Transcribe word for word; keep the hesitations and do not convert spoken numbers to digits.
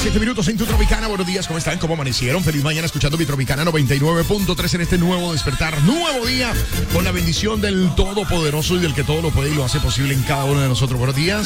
siete minutos en tu Tropicana. Buenos días, ¿cómo están? ¿Cómo amanecieron? Feliz mañana escuchando mi Tropicana noventa y nueve punto tres en este nuevo despertar, nuevo día, con la bendición del Todopoderoso y del que todo lo puede y lo hace posible en cada uno de nosotros. Buenos días.